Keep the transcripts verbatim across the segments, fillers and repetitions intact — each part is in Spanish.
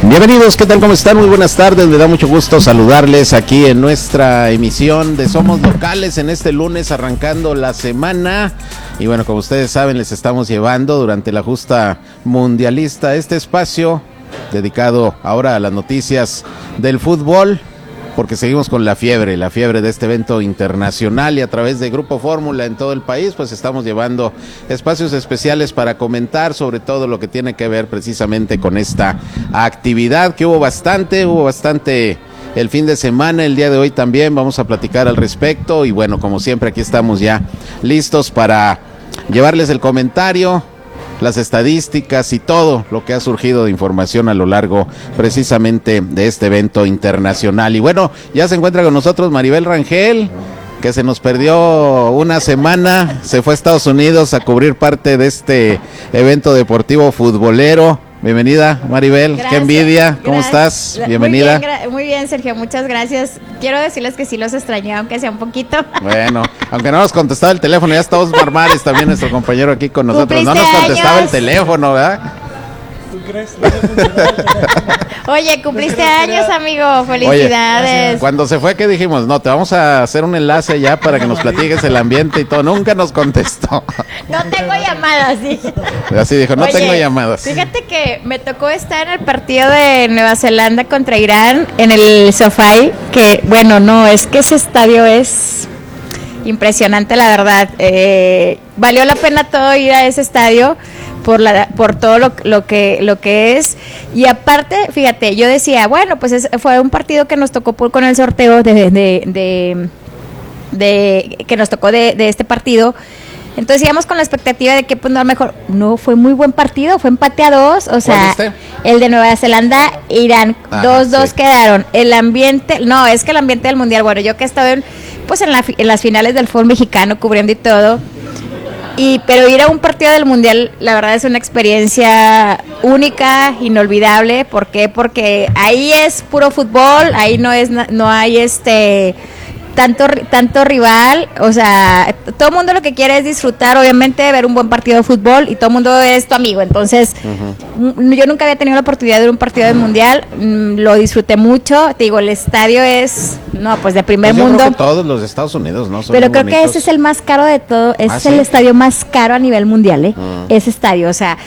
Bienvenidos, ¿qué tal? ¿Cómo están? Muy buenas tardes, me da mucho gusto saludarles aquí en nuestra emisión de Somos Locales en este lunes arrancando la semana. Y bueno, como ustedes saben, les estamos llevando durante la justa mundialista este espacio dedicado ahora a las noticias del fútbol, porque seguimos con la fiebre, la fiebre de este evento internacional, y a través de Grupo Fórmula en todo el país, pues estamos llevando espacios especiales para comentar sobre todo lo que tiene que ver precisamente con esta actividad, que hubo bastante, hubo bastante el fin de semana, el día de hoy también vamos a platicar al respecto, y bueno, como siempre aquí estamos ya listos para llevarles el comentario, las estadísticas y todo lo que ha surgido de información a lo largo precisamente de este evento internacional. Y bueno, ya se encuentra con nosotros Maribel Rangel, que se nos perdió una semana, se fue a Estados Unidos a cubrir parte de este evento deportivo futbolero. Bienvenida, Maribel. Gracias, qué envidia, ¿cómo gracias. Estás? Bienvenida. Muy bien, muy bien, Sergio, muchas gracias. Quiero decirles que sí los extrañé, aunque sea un poquito. Bueno, aunque no nos contestaba el teléfono, ya está Osmar Mares, también nuestro compañero aquí con nosotros. No nos contestaba años. El teléfono, ¿verdad? ¿Tú crees? Oye, cumpliste años, amigo, felicidades. Oye, cuando se fue, ¿qué dijimos? No, te vamos a hacer un enlace ya para que nos platiques el ambiente y todo. Nunca nos contestó. No tengo llamadas, sí. Así dijo, no Oye, tengo llamadas. Fíjate que me tocó estar en el partido de Nueva Zelanda contra Irán en el SoFi, que bueno, no, es que ese estadio es impresionante, la verdad. Eh, valió la pena todo ir a ese estadio por la por todo lo, lo que lo que es, y aparte, fíjate, yo decía, bueno, pues es, fue un partido que nos tocó por, con el sorteo de de, de, de que nos tocó de, de este partido. Entonces íbamos con la expectativa de que pues no, a lo mejor no fue muy buen partido, fue empate a dos, o sea, el de Nueva Zelanda, Irán, dos dos sí. Quedaron. El ambiente, no, es que el ambiente del mundial, bueno, yo que he estado en, pues en, la, en las finales del fútbol mexicano cubriendo y todo, y pero ir a un partido del mundial, la verdad es una experiencia única, inolvidable. ¿Por qué? Porque ahí es puro fútbol, ahí no es, no hay este tanto tanto rival, o sea, todo el mundo lo que quiere es disfrutar, obviamente, ver un buen partido de fútbol, y todo el mundo es tu amigo. Entonces, uh-huh. yo nunca había tenido la oportunidad de ver un partido del mundial, mm, lo disfruté mucho. Te digo, el estadio es, no, pues de primer pues yo mundo. Creo que todos los Estados Unidos, ¿no? Son Pero creo bonitos. que ese es el más caro de todo, ese ¿Ah, es sí? el estadio más caro a nivel mundial, ¿eh? Uh-huh. Ese estadio, o sea,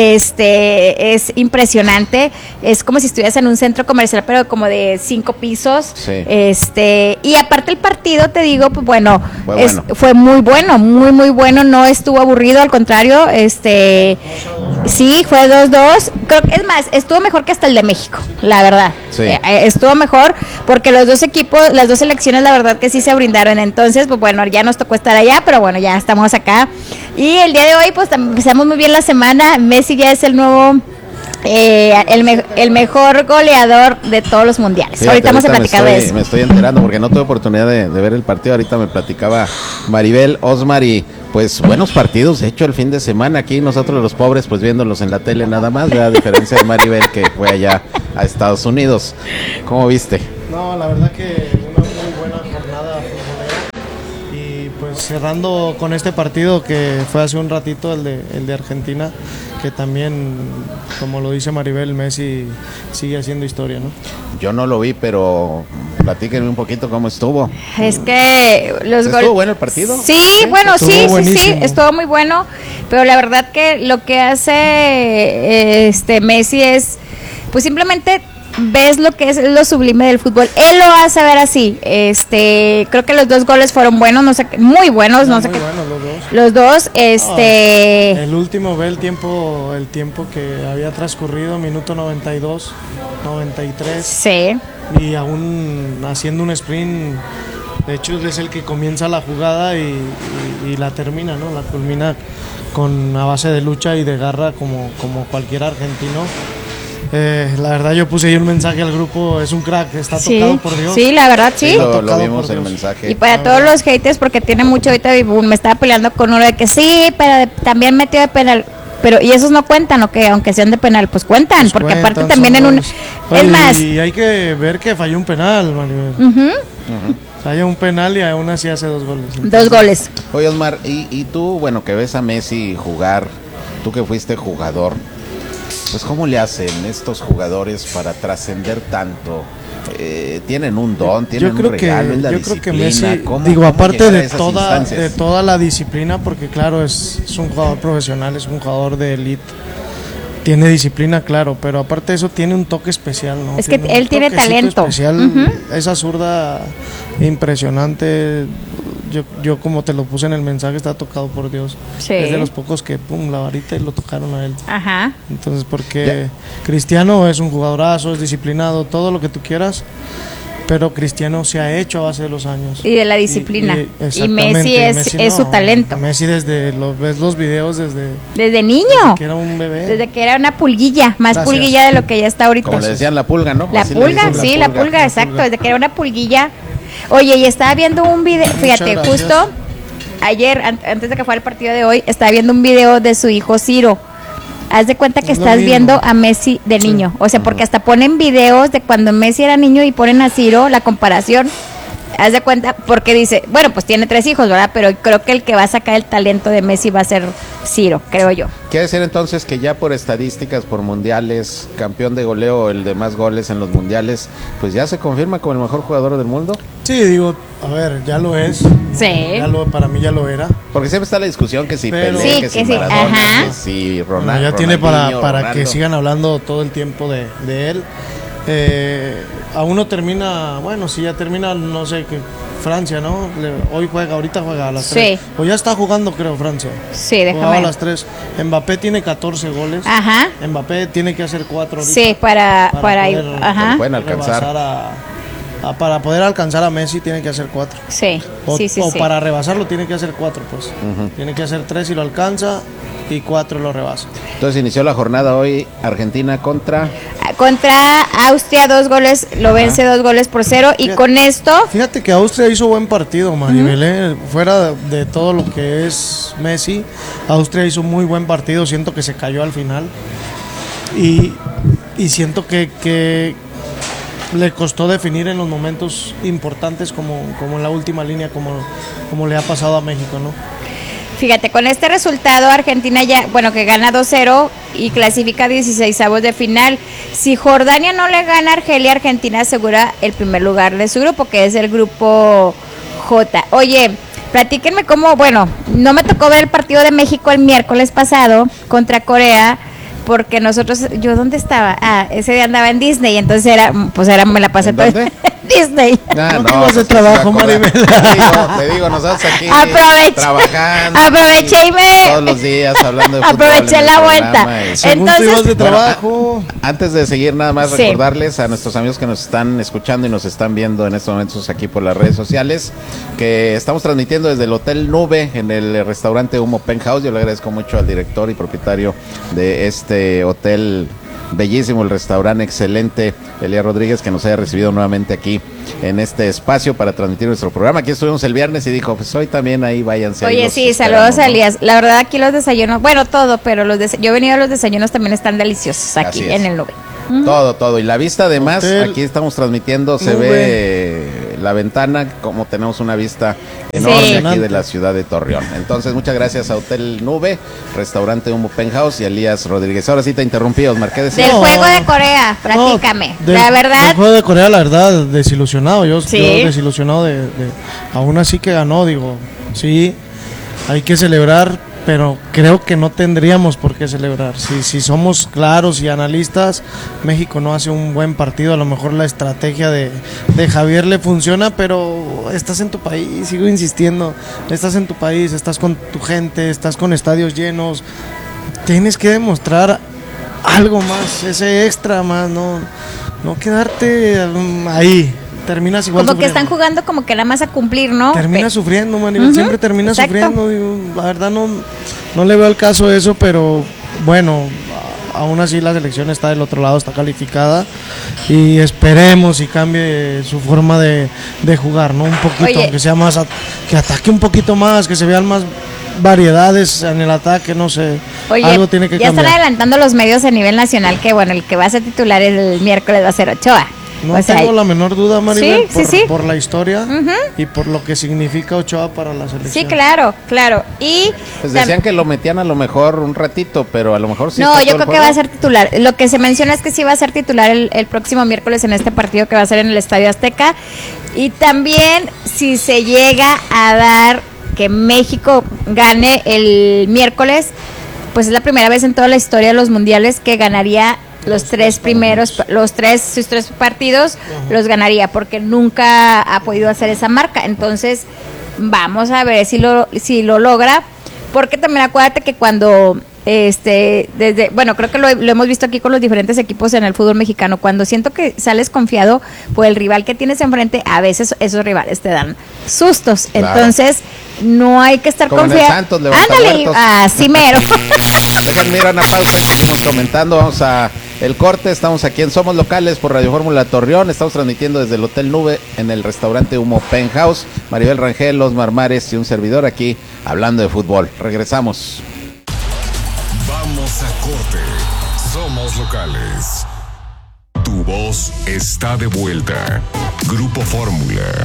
este es impresionante, es como si estuvieras en un centro comercial, pero como de cinco pisos, sí. este, y aparte el partido, te digo, pues bueno, fue, es, bueno. fue muy bueno, muy muy bueno, no estuvo aburrido, al contrario, este, sí, fue dos dos, creo que es más, estuvo mejor que hasta el de México, la verdad, sí. eh, estuvo mejor, porque los dos equipos, las dos selecciones, la verdad que sí se brindaron. Entonces, pues bueno, ya nos tocó estar allá, pero bueno, ya estamos acá, y el día de hoy, pues empezamos muy bien la semana. Messi ya es el nuevo Eh, el, me, el mejor goleador de todos los mundiales. Fíjate, ahorita vamos a platicar estoy, de eso. Me estoy enterando porque no tuve oportunidad de, de ver el partido. Ahorita me platicaba Maribel, Osmar, y pues buenos partidos. De hecho, el fin de semana aquí nosotros los pobres pues viéndolos en la tele nada más, ¿verdad? A diferencia de Maribel, que fue allá a Estados Unidos. ¿Cómo viste? No, la verdad que una muy buena jornada futbolera. Y pues cerrando con este partido que fue hace un ratito, el de, el de Argentina, que también, como lo dice Maribel, Messi sigue haciendo historia, ¿no? Yo no lo vi, pero platíquenme un poquito cómo estuvo. Es que los goles... ¿Estuvo bueno el partido? Sí, sí, bueno, sí, sí, sí, estuvo muy bueno, pero la verdad que lo que hace este Messi es, pues simplemente ves lo que es lo sublime del fútbol. Él lo hace ver así. Este, creo que los dos goles fueron buenos, no sé, muy buenos, no, no sé muy qué. Buenos los dos. Los dos, este. Oh, el último ve el tiempo, el tiempo que había transcurrido, minuto noventa y dos, noventa y tres. Sí. Y aún haciendo un sprint. De hecho es el que comienza la jugada y, y, y la termina, ¿no? La culmina con a base de lucha y de garra como, como cualquier argentino. Eh, la verdad yo puse ahí un mensaje al grupo, es un crack, está sí, tocado por Dios. Sí, la verdad sí. sí lo, lo vimos el mensaje. Y para ah, todos los haters, porque tiene mucho, ahorita me estaba peleando con uno de que sí, pero de, también metió de penal. Pero, ¿y esos no cuentan o qué? Aunque sean de penal, pues cuentan, pues porque cuentan, aparte también en un... Oye, es más... Y hay que ver que falló un penal, Maribel. Uh-huh. Uh-huh. Falla un penal y aún así hace dos goles. Entonces, dos goles. Oye, Osmar, y, y tú, bueno, que ves a Messi jugar, tú que fuiste jugador, pues cómo le hacen estos jugadores para trascender tanto. Eh, tienen un don, tienen yo creo un regalo, que, en la yo disciplina. creo que Messi, ¿Cómo, digo, cómo aparte de esas toda, instancias? de toda la disciplina, porque claro, es, es un jugador profesional, es un jugador de élite, tiene disciplina, claro, pero aparte de eso tiene un toque especial, ¿no? Es que tiene él tiene talento. Especial, uh-huh. Esa zurda impresionante. Yo, yo como te lo puse en el mensaje, está tocado por Dios. Sí. Es de los pocos que, pum, la varita y lo tocaron a él. Ajá. Entonces, porque ya. Cristiano es un jugadorazo, es disciplinado, todo lo que tú quieras, pero Cristiano se ha hecho a base de los años. Y de la disciplina. Y, y, y Messi es, Messi no, es su talento. Messi desde, los, ves los videos desde... Desde niño. Desde que era un bebé. Desde que era una pulguilla, más Gracias. pulguilla de lo que ya está ahorita. Como le decían la pulga, ¿no? La Así pulga, sí, la pulga, la pulga, exacto. Pulga. Desde que era una pulguilla. Oye, y estaba viendo un video, fíjate, justo ayer, antes de que fuera el partido de hoy, estaba viendo un video de su hijo Ciro. Haz de cuenta que estás viendo a Messi de niño. Sí. O sea, porque hasta ponen videos de cuando Messi era niño y ponen a Ciro la comparación. Haz de cuenta, porque dice, bueno, pues tiene tres hijos, ¿verdad? Pero creo que el que va a sacar el talento de Messi va a ser Ciro, creo yo. Quiere decir entonces que ya por estadísticas, por mundiales, campeón de goleo, el de más goles en los mundiales, pues ya se confirma como el mejor jugador del mundo. Sí, digo, a ver, ya lo es. Sí. Ya lo, para mí ya lo era. Porque siempre está la discusión que si Pero, Pelé, sí, que, que si sí, Maradona, ajá. que si Ronaldo. No, ya tiene para, para Ronaldo. que sigan hablando todo el tiempo de, de él. Eh, aún no termina, bueno, sí, ya termina, no sé, que Francia, ¿no? Le, hoy juega, ahorita juega a las sí. tres. O ya está jugando, creo, Francia. Sí, déjame Jugaba ver. a las tres. Mbappé tiene catorce goles. Ajá. Mbappé tiene que hacer cuatro ahorita. Sí, para, para, para poder, ir, ajá. Pueden alcanzar. A, a, para poder alcanzar a Messi tiene que hacer cuatro. Sí, o, sí, sí. O sí. para rebasarlo tiene que hacer cuatro, pues. Uh-huh. Tiene que hacer tres y lo alcanza y cuatro lo rebasa. Entonces inició la jornada hoy Argentina contra... Contra Austria, dos goles, lo vence ah. dos goles por cero. Y fíjate, con esto... Fíjate que Austria hizo buen partido, Maribel. Uh-huh. ¿eh? Fuera de, de todo lo que es Messi, Austria hizo muy buen partido. Siento que se cayó al final. Y, y siento que, que le costó definir en los momentos importantes, como, como en la última línea, como, como le ha pasado a México, ¿no? Fíjate, con este resultado Argentina ya, bueno, que gana dos cero y clasifica a dieciseisavos de final. Si Jordania no le gana a Argelia, Argentina asegura el primer lugar de su grupo, que es el grupo J. Oye, platíquenme cómo, bueno, no me tocó ver el partido de México el miércoles pasado contra Corea, porque nosotros, ¿yo dónde estaba? Ah, ese día andaba en Disney, entonces era, pues era, me la pasé todo en Disney. Ah, no, no, no, de trabajo, Maribel. Te digo, te digo, nosotros aquí Aproveché, trabajando. Aproveché y me... Todos los días hablando de fútbol. Aproveché la vuelta. Y... Entonces, de trabajo. Bueno, a, antes de seguir, nada más sí. recordarles a nuestros amigos que nos están escuchando y nos están viendo en estos momentos aquí por las redes sociales, que estamos transmitiendo desde el Hotel Nube en el restaurante Humo Penthouse. Yo le agradezco mucho al director y propietario de este hotel bellísimo, el restaurante excelente, Elías Rodríguez, que nos haya recibido nuevamente aquí en este espacio para transmitir nuestro programa. Aquí estuvimos el viernes y dijo, pues hoy también ahí váyanse. Oye, ahí sí, saludos a Elías. La verdad aquí los desayunos, bueno, todo, pero los des- yo he venido a los desayunos también están deliciosos aquí en el Nube. Uh-huh. Todo, todo. Y la vista además, Hotel. Aquí estamos transmitiendo, se Nube. ve la ventana, como tenemos una vista enorme sí. aquí de la ciudad de Torreón. Entonces, muchas gracias a Hotel Nube, Restaurante Humo Penthouse y Elías Rodríguez. Ahora sí te interrumpí, Osmar, ¿qué decías? Del No, juego de Corea, platícame. No, del, la verdad. Del juego de Corea, la verdad, desilusionado. Yo, ¿Sí? yo desilusionado de, de. Aún así que ganó, digo, sí, hay que celebrar, pero creo que no tendríamos por qué celebrar. Si, si somos claros y analistas, México no hace un buen partido. A lo mejor la estrategia de, de Javier le funciona, pero estás en tu país, sigo insistiendo, estás en tu país, estás con tu gente, estás con estadios llenos. Tienes que demostrar algo más, ese extra más, no, no quedarte ahí. Terminas igual como sufriendo. Que están jugando como que nada más a cumplir, ¿no? Termina sufriendo, Manibel, uh-huh, siempre termina exacto. sufriendo. Digo, la verdad no, no le veo el caso de eso, pero bueno, aún así la selección está del otro lado, está calificada y esperemos y cambie su forma de, de jugar, ¿no? Un poquito, Oye. aunque sea más, a, que ataque un poquito más, que se vean más variedades en el ataque, no sé. Oye, algo tiene que ya cambiar. Están adelantando los medios a nivel nacional que, bueno, el que va a ser titular el miércoles va a ser Ochoa. No o sea, tengo la menor duda, Maribel, sí, por, sí, sí. por la historia uh-huh. y por lo que significa Ochoa para la selección. Sí, claro, claro. Y pues decían que lo metían a lo mejor un ratito, pero a lo mejor sí. No, yo creo que va a ser titular. Lo que se menciona es que sí va a ser titular el, el próximo miércoles en este partido que va a ser en el Estadio Azteca. Y también si se llega a dar que México gane el miércoles, pues es la primera vez en toda la historia de los mundiales que ganaría los tres primeros, los tres, sus tres partidos uh-huh. los ganaría, porque nunca ha podido hacer esa marca. Entonces, vamos a ver si lo, si lo logra, porque también acuérdate que cuando este, desde, bueno, creo que lo, lo hemos visto aquí con los diferentes equipos en el fútbol mexicano, cuando siento que sales confiado por el rival que tienes enfrente, a veces esos rivales te dan sustos. Claro. Entonces, no hay que estar confiado. Ándale, así mero. Déjenme ir a una pausa y seguimos comentando. Vamos a el corte. Estamos aquí en Somos Locales por Radio Fórmula Torreón. Estamos transmitiendo desde el Hotel Nube en el restaurante Humo Penthouse. Maribel Rangel, Osmar Mares y un servidor aquí hablando de fútbol. Regresamos. Vamos a corte. Somos Locales. Tu voz está de vuelta. Grupo Fórmula.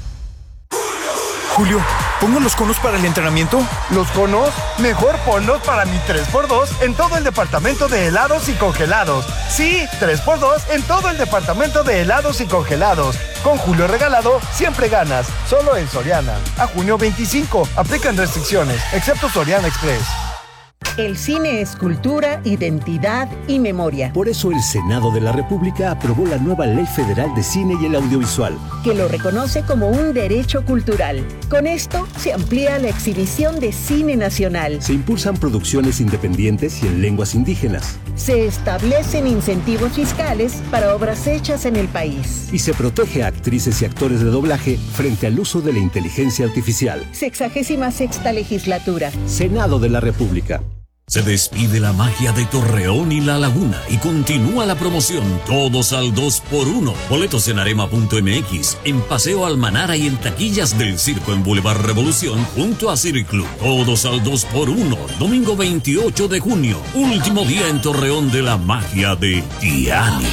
Julio, ¿pongo los conos para el entrenamiento? ¿Los conos? Mejor ponlos para mi tres por dos en todo el departamento de helados y congelados. Sí, tres por dos en todo el departamento de helados y congelados. Con Julio regalado, siempre ganas. Solo en Soriana. A junio veinticinco. Aplican restricciones, excepto Soriana Express. El cine es cultura, identidad y memoria. Por eso el Senado de la República aprobó la nueva Ley Federal de Cine y el Audiovisual, que lo reconoce como un derecho cultural. Con esto se amplía la exhibición de cine nacional. Se impulsan producciones independientes y en lenguas indígenas. Se establecen incentivos fiscales para obras hechas en el país. Y se protege a actrices y actores de doblaje frente al uso de la inteligencia artificial. Sexagésima sexta legislatura. Senado de la República. Se despide la magia de Torreón y La Laguna y continúa la promoción todos al dos por uno. Boletos en arema punto m x, en Paseo Almanara y en taquillas del Circo en Boulevard Revolución junto a Circlub. Todos al dos por uno, domingo veintiocho de junio, último día en Torreón de la magia de Tiani.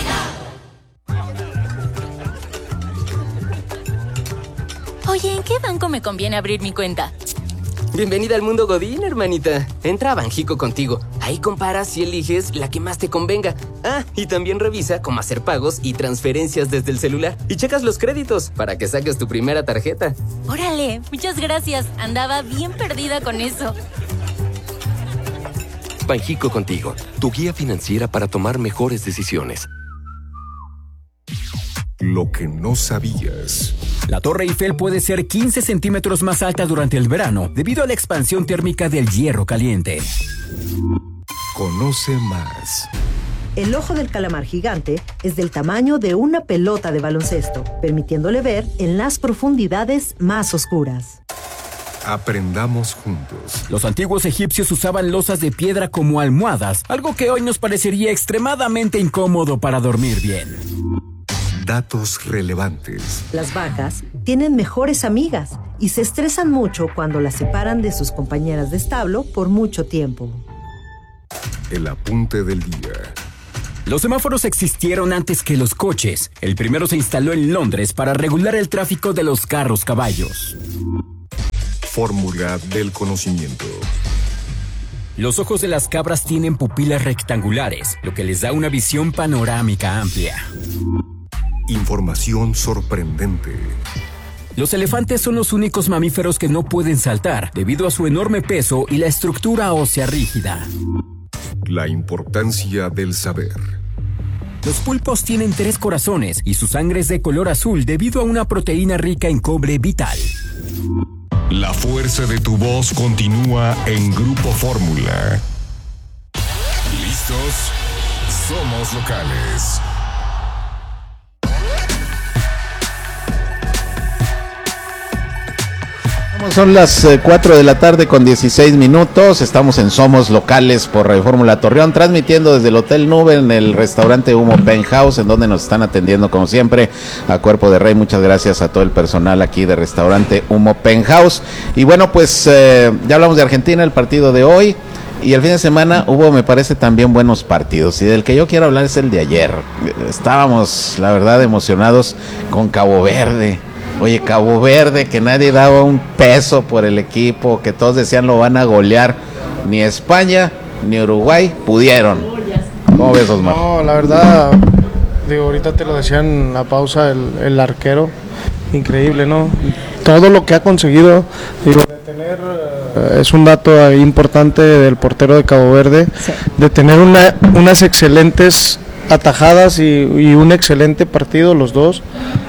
Oye, ¿en qué banco me conviene abrir mi cuenta? Bienvenida al mundo Godín, hermanita. Entra a Banjico Contigo. Ahí comparas y eliges la que más te convenga. Ah, y también revisa cómo hacer pagos y transferencias desde el celular. Y checas los créditos para que saques tu primera tarjeta. Órale, muchas gracias. Andaba bien perdida con eso. Banjico Contigo, tu guía financiera para tomar mejores decisiones. Lo que no sabías. La Torre Eiffel puede ser quince centímetros más alta durante el verano debido a la expansión térmica del hierro caliente. Conoce más. El ojo del calamar gigante es del tamaño de una pelota de baloncesto, permitiéndole ver en las profundidades más oscuras. Aprendamos juntos. Los antiguos egipcios usaban losas de piedra como almohadas, algo que hoy nos parecería extremadamente incómodo para dormir bien. Datos relevantes. Las vacas tienen mejores amigas y se estresan mucho cuando las separan de sus compañeras de establo por mucho tiempo. El apunte del día. Los semáforos existieron antes que los coches. El primero se instaló en Londres para regular el tráfico de los carros caballos. Fórmula del conocimiento. Los ojos de las cabras tienen pupilas rectangulares, lo que les da una visión panorámica amplia. Información sorprendente. Los elefantes son los únicos mamíferos que no pueden saltar debido a su enorme peso y la estructura ósea rígida. La importancia del saber. Los pulpos tienen tres corazones y su sangre es de color azul debido a una proteína rica en cobre vital. La fuerza de tu voz continúa en Grupo Fórmula. ¿Listos? Somos Locales. Son las cuatro de la tarde con dieciséis minutos, estamos en Somos Locales por Radio Fórmula Torreón, transmitiendo desde el Hotel Nube en el restaurante Humo Penthouse, en donde nos están atendiendo como siempre a cuerpo de rey. Muchas gracias a todo el personal aquí de restaurante Humo Penthouse. Y bueno, pues eh, ya hablamos de Argentina, el partido de hoy. Y el fin de semana hubo, me parece, también buenos partidos. Y del que yo quiero hablar es el de ayer. Estábamos, la verdad, emocionados con Cabo Verde. Oye, Cabo Verde, que nadie daba un peso por el equipo, que todos decían lo van a golear. Ni España, ni Uruguay pudieron. ¿Cómo ves, Osmar? No, la verdad, digo, ahorita te lo decía en la pausa el, el arquero. Increíble, ¿no? Todo lo que ha conseguido, digo, de tener, uh, es un dato importante del portero de Cabo Verde, sí. de tener una, unas excelentes atajadas y, y un excelente partido los dos,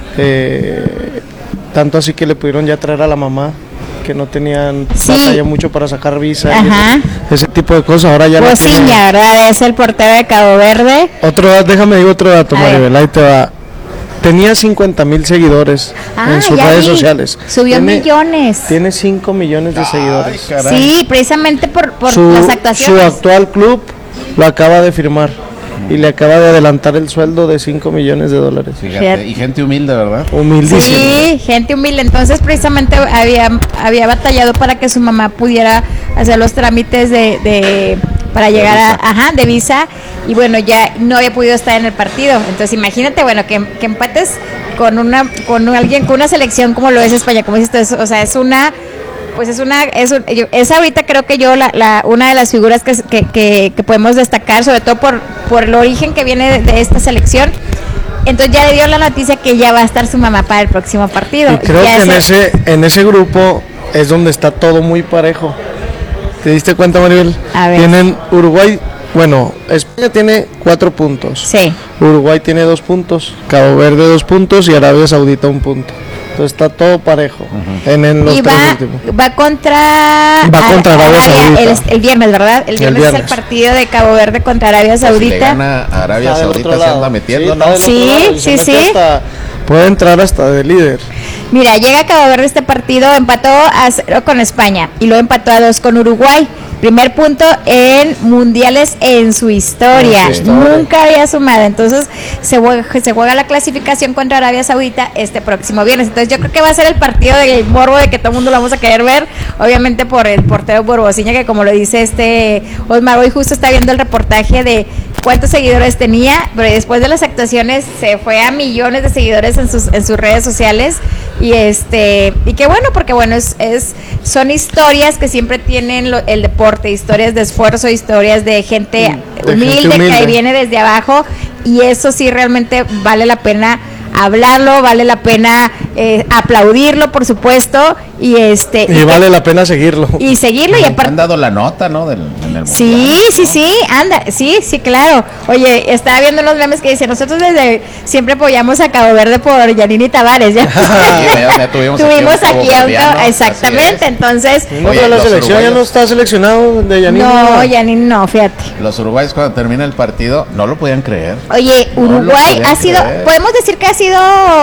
eh, tanto así que le pudieron ya traer a la mamá, que no tenían sí. batalla mucho para sacar visa, ese, ese tipo de cosas, ahora ya pues no tienen. Ciña, ¿verdad? Es el portero de Cabo Verde. Otro, déjame digo otro dato, Maribel, ahí te va. Tenía cincuenta mil seguidores ah, en sus redes vi. sociales. Subió tiene, millones. Tiene cinco millones de Ay, seguidores. Caray. Sí, precisamente por, por su, las actuaciones. Su actual club lo acaba de firmar y le acaba de adelantar el sueldo de cinco millones de dólares. Fíjate, y gente humilde, ¿verdad? Humildísima. Sí, gente humilde. Entonces, precisamente había, había batallado para que su mamá pudiera hacer los trámites de... de para llegar a, ajá, de visa, y bueno, ya no había podido estar en el partido. Entonces imagínate, bueno, que, que empates con una con alguien, con una selección como lo es España, como dices tú, o sea, es una pues es una es, un, es ahorita creo que yo la, la una de las figuras que, que, que, que podemos destacar, sobre todo por, por el origen que viene de, de esta selección. Entonces ya le dio la noticia que ya va a estar su mamá para el próximo partido. Y creo ya que en ese, ese en ese grupo es donde está todo muy parejo. ¿Te diste cuenta, Maribel? A ver. Tienen Uruguay, bueno, España tiene cuatro puntos. Sí. Uruguay tiene dos puntos, Cabo Verde dos puntos y Arabia Saudita un punto. Entonces está todo parejo uh-huh. en, en los y tres va, últimos. Va contra, va contra Arabia Saudita. El, el viernes, ¿verdad? El viernes, el viernes es el partido de Cabo Verde contra Arabia Saudita. Si le gana a Arabia Saudita se anda metiendo, sí, ¿no? Sí, sí, sí. Hasta, puede entrar hasta de líder. Mira, llega a Cabo Verde este partido, empató a cero con España y luego empató a dos con Uruguay. Primer punto en mundiales en su historia. En su historia. Nunca había sumado. Entonces se juega, se juega la clasificación contra Arabia Saudita este próximo viernes. Entonces yo creo que va a ser el partido del morbo de que todo el mundo lo vamos a querer ver. Obviamente por el portero Borbosiña, que como lo dice este Osmar, hoy justo está viendo el reportaje de cuántos seguidores tenía, pero después de las actuaciones se fue a millones de seguidores en sus en sus redes sociales. Y este y qué bueno, porque bueno, es, es son historias que siempre tienen lo, el deporte, historias de esfuerzo, historias de gente, de humilde, gente humilde que viene desde abajo, y eso sí realmente vale la pena hablarlo, vale la pena eh, aplaudirlo, por supuesto, y este y, y vale que, la pena seguirlo y seguirlo y aparte han dado la nota, ¿no? Del, en el sí, mundial, sí, ¿no? sí, anda, sí, sí, claro. Oye, estaba viendo unos memes que dicen, nosotros desde siempre apoyamos a Cabo Verde por Yanini Tavares, ¿ya? Sí, ya, ya tuvimos, tuvimos aquí a un Cabo, exactamente, entonces Oye, la selección uruguayos, ya no está seleccionado de Yanini. No, Yanini no, fíjate. Los uruguayos cuando termina el partido no lo podían creer. Oye, Uruguay no ha sido, creer. podemos decir que ha sido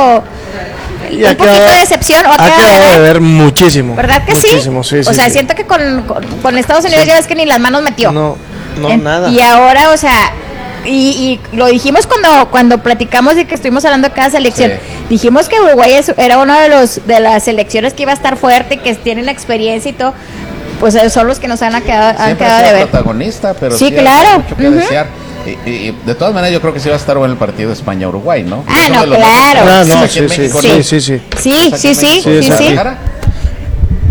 y un poquito de decepción o ha quedado de ver muchísimo, ¿verdad que muchísimo, sí? sí, sí o sea, sí. siento que con, con, con Estados Unidos sí. ya ves que ni las manos metió. No, no, en, nada. Y ahora, o sea, y, y lo dijimos cuando cuando platicamos de que estuvimos hablando de cada selección. Sí. Dijimos que Uruguay es, era uno de los de las selecciones que iba a estar fuerte, que tienen la experiencia y todo. Pues son los que nos han quedado, han quedado de ver. Protagonista, pero sí, sí claro. Mucho que uh-huh. desear. Y, y, y de todas maneras yo creo que sí va a estar bueno el partido de España-Uruguay, ¿no? Ah, no, claro. Ah, no, sí, sí, sí, sí, sí, sí. Sí, sí, sí, sí, sí.